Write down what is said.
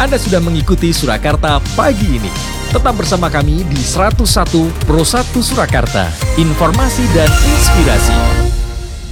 Anda sudah mengikuti Surakarta pagi ini. Tetap bersama kami di 101 Pro 1 Surakarta. Informasi dan inspirasi.